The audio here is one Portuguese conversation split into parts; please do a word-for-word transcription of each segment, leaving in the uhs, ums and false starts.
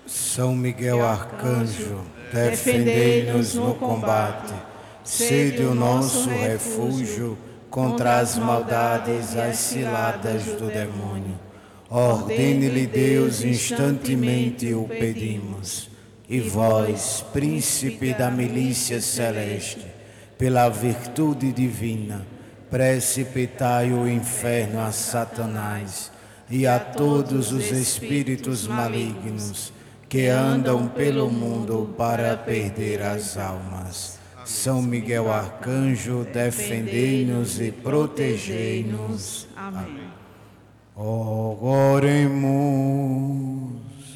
São Miguel Arcanjo, defendei-nos no combate. Sede o nosso refúgio contra as maldades, as ciladas do demônio. Ordene-lhe Deus, instantemente o pedimos. E vós, príncipe da milícia celeste, pela virtude divina, precipitai o inferno a Satanás e a todos os espíritos malignos que andam pelo mundo para perder as almas. São Miguel Arcanjo, defendei-nos e protegei-nos. Amém. Oremos.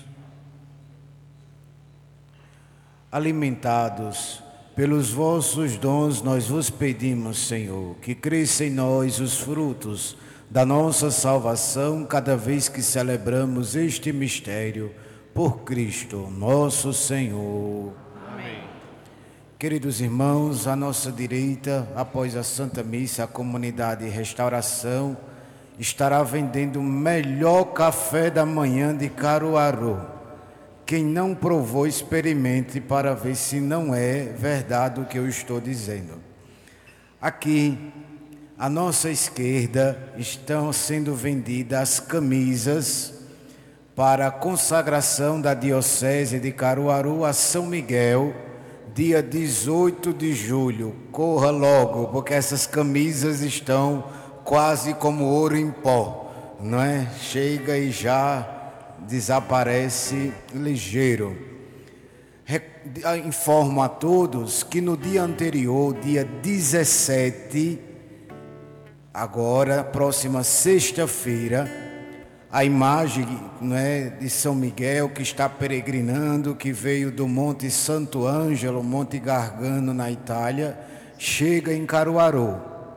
Alimentados pelos vossos dons, nós vos pedimos, Senhor, que cresça em nós os frutos da nossa salvação cada vez que celebramos este mistério por Cristo, nosso Senhor. Amém. Queridos irmãos, à nossa direita, após a Santa Missa, a comunidade Restauração estará vendendo o melhor café da manhã de Caruaru. Quem não provou, experimente para ver se não é verdade o que eu estou dizendo. Aqui, à nossa esquerda, estão sendo vendidas as camisas para a consagração da Diocese de Caruaru a São Miguel, dia dezoito de julho. Corra logo, porque essas camisas estão quase como ouro em pó, não é? Chega e já desaparece ligeiro. Informo a todos que no dia anterior, dia dezessete, agora, próxima sexta-feira, a imagem, não é, de São Miguel que está peregrinando, que veio do Monte Santo Ângelo, Monte Gargano, na Itália, chega em Caruaru.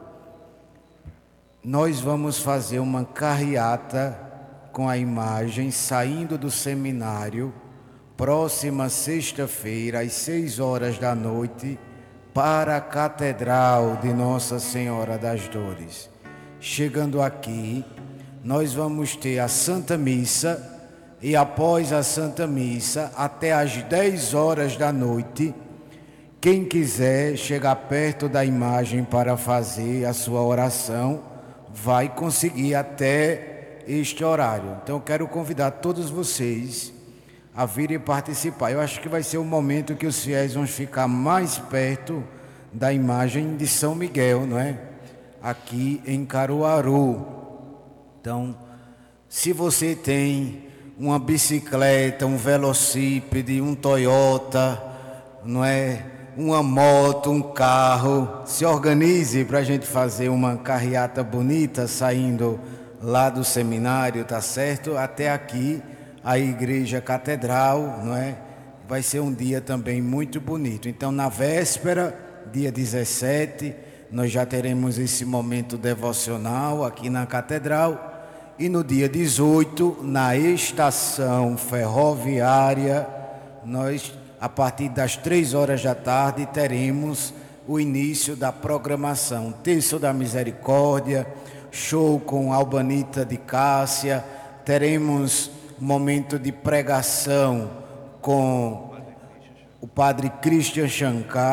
Nós vamos fazer uma carreata com a imagem saindo do seminário, próxima sexta-feira, às seis horas da noite, para a Catedral de Nossa Senhora das Dores. Chegando aqui, nós vamos ter a Santa Missa e após a Santa Missa, até às dez horas da noite, quem quiser chegar perto da imagem para fazer a sua oração, vai conseguir até este horário. Então eu quero convidar todos vocês a virem participar. Eu acho que vai ser o momento que os fiéis vão ficar mais perto da imagem de São Miguel, não é? Aqui em Caruaru. Então, se você tem uma bicicleta, um velocípede, um Toyota, não é? Uma moto, um carro, se organize para a gente fazer uma carreata bonita saindo lá do seminário, tá certo? Até aqui, a Igreja Catedral, não é? Vai ser um dia também muito bonito. Então, na véspera, dia dezessete, nós já teremos esse momento devocional aqui na Catedral. E no dia dezoito, na estação ferroviária, nós, a partir das três horas da tarde, teremos o início da programação. Terço da Misericórdia, show com Albanita de Cássia, teremos momento de pregação com o Padre Christian Shankar.